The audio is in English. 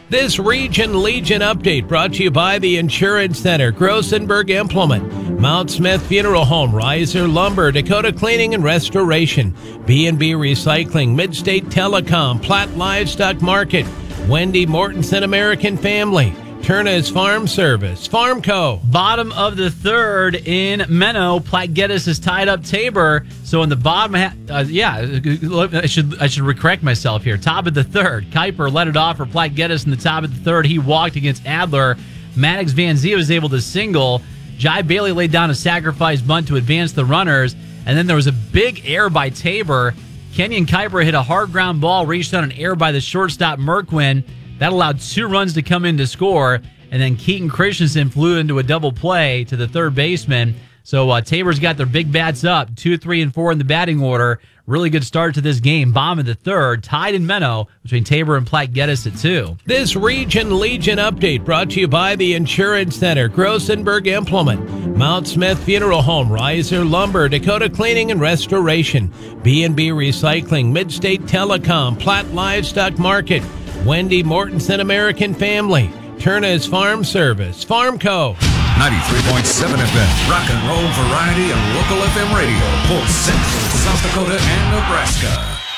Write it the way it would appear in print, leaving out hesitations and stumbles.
This Region Legion update brought to you by the Insurance Center, Grossenberg Implement, Mount Smith Funeral Home, Riser Lumber, Dakota Cleaning and Restoration, B&B Recycling, Midstate Telecom, Platt Livestock Market, Wendy Mortensen American Family, Turner's Farm Service, Farmco. Bottom of the third in Menno. Platte Geddes has tied up Tabor. So in the bottom half, I should correct myself here. Top of the third, Kuiper led it off for Platte Geddes in the top of the third. He walked against Adler. Maddox Van Zee was able to single. Jai Bailey laid down a sacrifice bunt to advance the runners. And then there was a big error by Tabor. Kenyon Kuiper hit a hard ground ball, reached on an error by the shortstop Merkwin. That allowed 2 runs to come in to score, and then Keaton Christensen flew into a double play to the third baseman. So Tabor's got their big bats up, 2, 3, and 4 in the batting order. Really good start to this game. Bottom of the third, tied in Menno between Tabor and Platte Geddes at 2. This Region Legion update brought to you by the Insurance Center, Grossenberg Implement, Mount Smith Funeral Home, Riser Lumber, Dakota Cleaning and Restoration, B&B Recycling, Midstate Telecom, Platt Livestock Market, Wendy Mortensen American Family, Turner's Farm Service, Farmco. 93.7 FM, rock and roll variety and local FM radio, both Central South Dakota and Nebraska.